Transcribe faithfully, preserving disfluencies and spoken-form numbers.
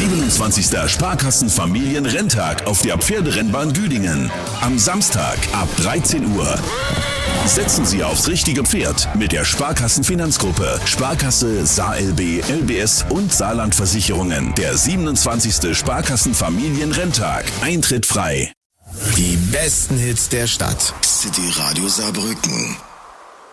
siebenundzwanzigster Sparkassenfamilienrenntag auf der Pferderennbahn Düdingen. Am Samstag ab dreizehn Uhr. Setzen Sie aufs richtige Pferd mit der Sparkassenfinanzgruppe, Sparkasse, S A L B, L B S und Saarlandversicherungen. Der siebenundzwanzigste Sparkassenfamilienrenntag. Eintritt frei. Die besten Hits der Stadt. City Radio Saarbrücken.